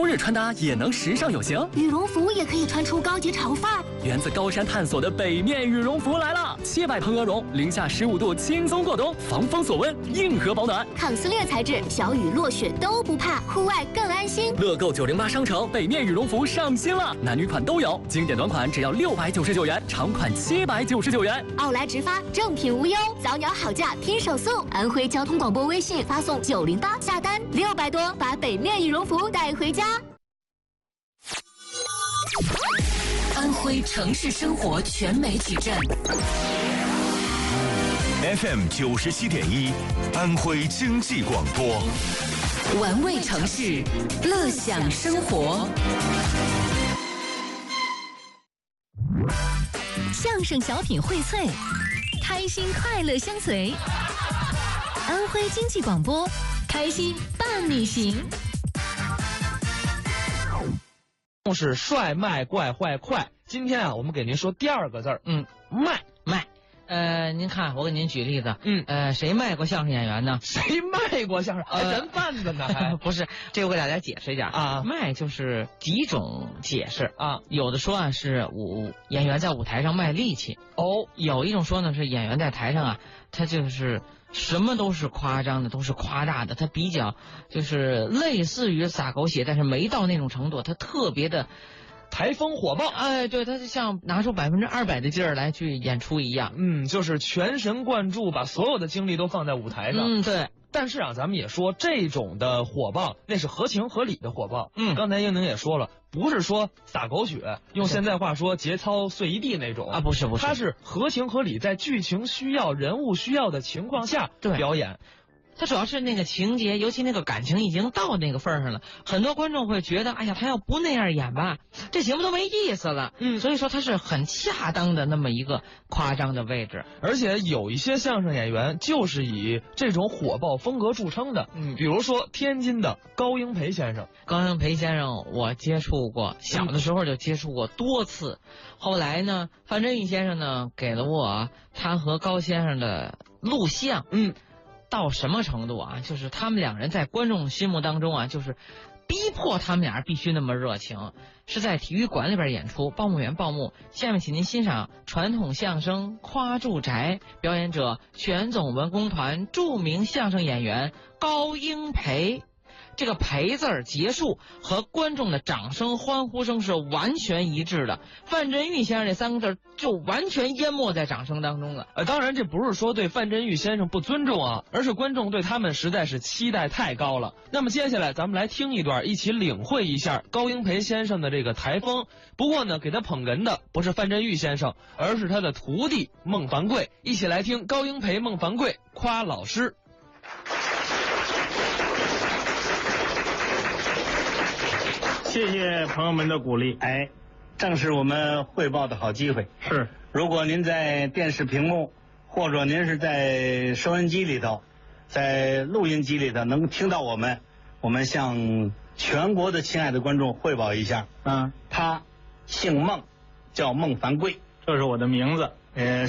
风日穿搭也能时尚有型， 羽绒服也可以穿出高级潮范儿。 源自高山探索的北面羽绒服来了，700蓬鹅绒，零下15度轻松过冬，防风锁温，硬核保暖， 抗撕裂材质，小雨落雪都不怕，户外更安心。 乐购908商城北面羽绒服上新了，男女款都有，经典短款只要699元，长款799元。 奥莱直发，正品无忧，早鸟好价拼手速。安徽交通广播微信发送908下单，600多，把北面羽绒服带回家。 安徽城市生活全媒体站 FM 97.1，安徽经济广播， 玩味城市，乐享生活。相声小品荟萃，开心快乐相随。安徽经济广播，开心伴你行。 是帅卖怪坏快。今天啊，我们给您说第2个字儿，卖。 您看，我给您举例子，谁卖过相声演员呢？ 谁卖过相声？人贩子呢？还不是，这我给大家解释一下啊。卖就是几种解释啊，有的说啊是演员在舞台上卖力气哦，有一种说呢是演员在台上啊，他就是什么都是夸张的，都是夸大的，他比较就是类似于撒狗血，但是没到那种程度，他特别的台风火爆， 哎，对，他就像拿出200%的劲儿来去演出一样， 就是全神贯注，把所有的精力都放在舞台上， 对。 但是啊，咱们也说这种的火爆，那是合情合理的火爆。刚才英宁也说了，不是说撒狗血，用现在话说节操碎一地那种啊， 不是， 它是合情合理，在剧情需要、人物需要的情况下表演。 他主要是那个情节，尤其那个感情已经到那个份儿上了，很多观众会觉得，哎呀，他要不那样演吧，这节目都没意思了。所以说他是很恰当的那么一个夸张的位置。 而且有一些相声演员就是以这种火爆风格著称的，比如说天津的高英培先生。 高英培先生我接触过，小的时候就接触过多次，后来呢，范振钰先生呢给了我他和高先生的录像，到什么程度啊？就是他们两人在观众心目当中啊，就是逼迫他们俩必须那么热情。是在体育馆里边演出，报幕员报幕。下面请您欣赏传统相声《夸住宅》，表演者全总文工团著名相声演员高英培。这个培字儿结束和观众的掌声欢呼声是完全一致的，范振钰先生这3个字就完全淹没在掌声当中了。 当然这不是说对范振钰先生不尊重啊，而是观众对他们实在是期待太高了。那么接下来咱们来听一段，一起领会一下高英培先生的这个台风。不过呢，给他捧哏的不是范振钰先生，而是他的徒弟孟凡贵。一起来听高英培、孟凡贵夸老师。 谢谢朋友们的鼓励，正是我们汇报的好机会。是，如果您在电视屏幕，或者您是在收音机里头，在录音机里头能听到我们向全国的亲爱的观众汇报一下。他姓孟，叫孟凡贵，这是我的名字。